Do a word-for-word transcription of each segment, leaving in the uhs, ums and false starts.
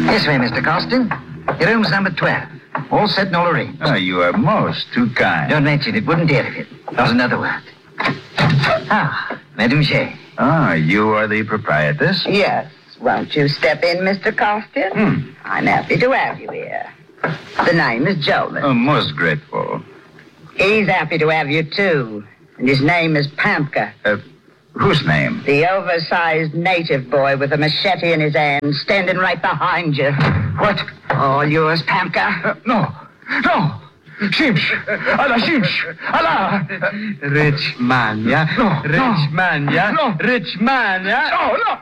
This way, Mister Costin. Your room's number twelve. All set and all arranged. Oh, you are most too kind. Don't mention it. Wouldn't dare if it. Not another word. Ah, Madame J. Ah, you are the proprietress? Yes. Won't you step in, Mister Costin? Hmm. I'm happy to have you here. The name is Jolman. Oh, most grateful. He's happy to have you, too. And his name is Pamka. Uh, whose name? The oversized native boy with a machete in his hand, standing right behind you. What? All yours, Pamka. Uh, no. No. Shimsh. Allah, Shimsh. Allah. Rich man, yeah? No, Rich no. man, yeah? No. Rich man, yeah? No, no,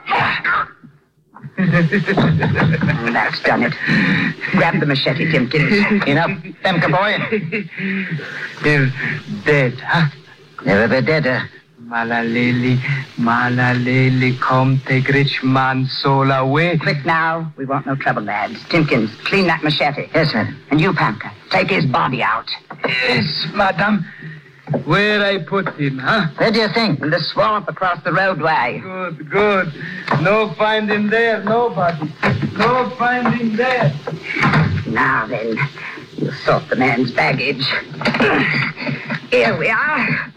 no. That's done it. Grab the machete, Timkins. Enough, Pamka boy. They're dead, huh? Never be deader. Malalele, Malalele, come take rich man's soul away. Quick now. We want no trouble, lads. Timkins, clean that machete. Yes, madam. And you, Pamka, take his body out. Yes, madam. Where I put him, huh? Where do you think? In the swamp across the roadway. Good, good. No finding there, nobody. No finding there. Now then, you sort the man's baggage. Here we are.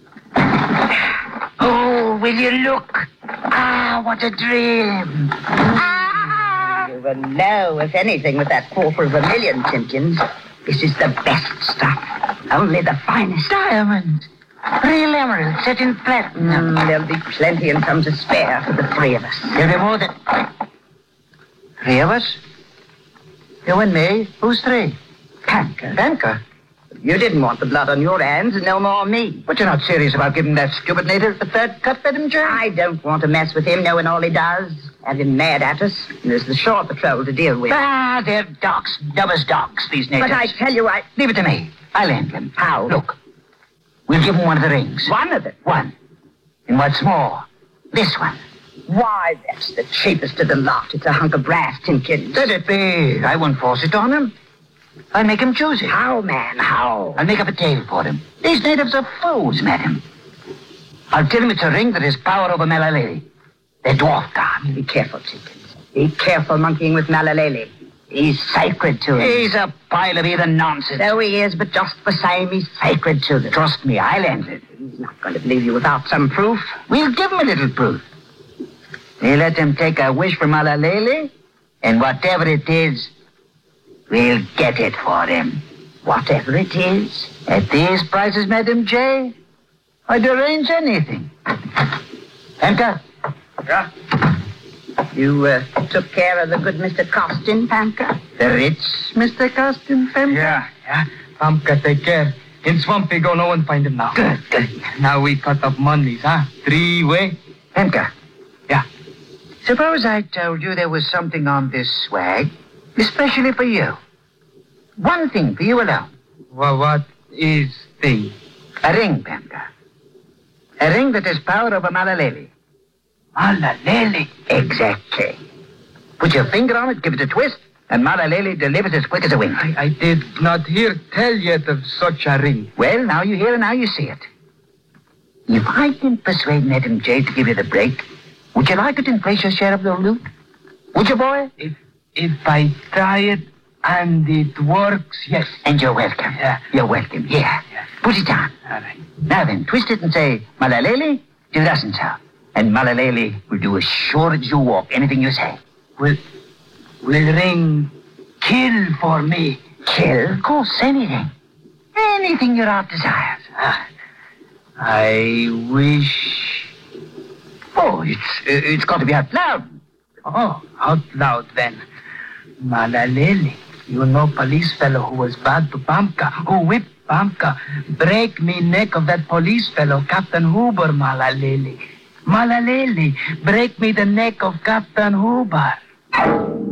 Oh, will you look? Ah, what a dream. Ah. You will know, if anything, with that quarter of a million, Timkins. This is the best stuff. Only the finest. Diamond. Real emerald set in platinum. Mm, there'll be plenty and some to spare for the three of us. There'll be more than... Three of us? You and me? Who's three? Pamka. Pamka? You didn't want the blood on your hands, and no more me. But you're not serious about giving that stupid native the third cut, Madam J? I don't want to mess with him, knowing all he does. Have him mad at us. And there's the shore patrol to deal with. Ah, they're docs, dumb as docs, these natives. But I tell you, I... Leave it to me. I'll handle him. How? Look, we'll give him one of the rings. One of them? One. And what's more, this one. Why, that's the cheapest of the lot. It's a hunk of brass, Timkins. Let it be. I won't force it on him. I'll make him choose it. How, man, how? I'll make up a tale for him. These natives are fools, madam. I'll tell him it's a ring that has power over Malalele. The dwarf god. Be careful, Timkins. Be careful monkeying with Malalele. He's sacred to him. He's a pile of either nonsense. So he is, but just the same, he's sacred to them. Trust me, I'll handle it. He's not going to believe you without some proof. We'll give him a little proof. We'll let him take a wish from Malalele, and whatever it is, we'll get it for him. Whatever it is. At these prices, Madam J, I'd arrange anything. Pamka? Yeah? You uh, took care of the good Mister Costin, Pamka? The rich Mister Costin, Pamka? Yeah, yeah. Pamka, take care. In swamp we go, no one find him now. Good, good. Now we cut up monies, huh? Three way. Pamka. Yeah. Suppose I told you there was something on this swag, especially for you. One thing for you alone. Well, what is thing? A ring, Pamka. A ring that has power over Malalele. Malalele. Exactly. Put your finger on it, give it a twist, and Malalele delivers as quick as a wink. I, I did not hear tell yet of such a ring. Well, now you hear and now you see it. If I can persuade Madam J to give you the break, would you like it and place your share of the loot? Would you, boy? If if I try it and it works, yes. And you're welcome. Yeah. You're welcome. Here. Yeah. Put it on. All right. Now then, twist it and say, Malalele, do doesn't so. And Malalele will do as sure as you walk anything you say. Will, will ring kill for me? Kill? Of course, anything. Anything your heart desires. Ah, I wish... Oh, it's it's got to be out loud. Oh, out loud then. Malalele, you know police fellow who was bad to Pamka, who whipped Pamka. Break me neck of that police fellow, Captain Huber, Malalele. Malalele, break me the neck of Captain Huber.